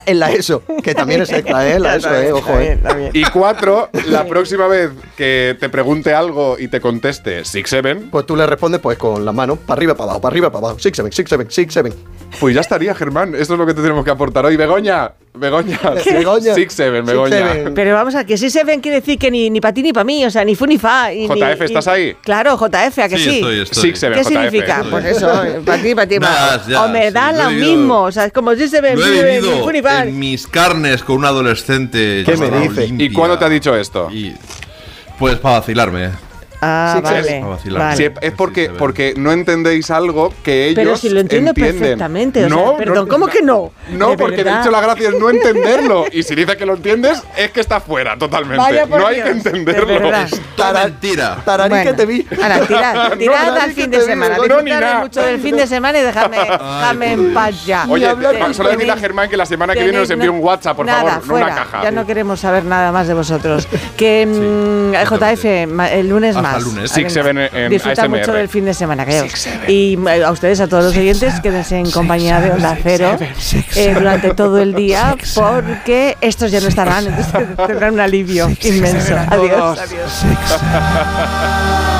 en la ESO, que también es extra, la ESO, ojo, Y 4, la próxima vez que te pregunte algo y te conteste 6-7, pues tú le respondes pues con las manos para arriba, para abajo, 6-7, 6-7, 6-7. Pues ya estaría, Germán. Esto es lo que te tenemos que aportar hoy. Begoña. 6-7, Begoña. Pero vamos a que 6-7 quiere decir que ni para ti ni para mí, o sea, ni fu ni fa. JF, ¿estás ahí? Claro, JF, ¿a que sí? Estoy. 6-7, ¿Qué JF. significa? Pues eso, para ti. Ya, o me da lo vivido, mismo, o sea, es como 6-7, lo he vivido ni fu ni fa. en mis carnes con un adolescente. ¿Qué me dice? ¿Y cuándo te ha dicho esto? Pues para vacilarme. Ah, Sí, vale. vale. Sí, es porque no entendéis algo que ellos Pero si lo entiendo entienden. perfectamente. O sea, perdón, ¿cómo que no? No, porque de hecho la gracia es no entenderlo. Y si dices que lo entiendes, es que está fuera totalmente. Vaya por no hay Dios, que de entenderlo. verdad. Toda mentira. Tararí que te vi. Ahora, tirad No, al fin de te vi, semana. no, Disfrutad ni nada. mucho del fin de semana y dejadme en paz ya. Oye, Tenéis- solo decirle a Germán que la semana que viene nos envíe un WhatsApp, por nada, favor, no fuera. una caja. Ya no queremos saber nada más de vosotros. Que JF, el lunes Hasta más. el lunes. 6-7 en Disfrutar ASMR. mucho del fin de semana, creo. Y a ustedes, a todos los oyentes, quédense en compañía de Onda Cero durante todo el día, porque estos ya no estarán, entonces tendrán un alivio inmenso. Adiós.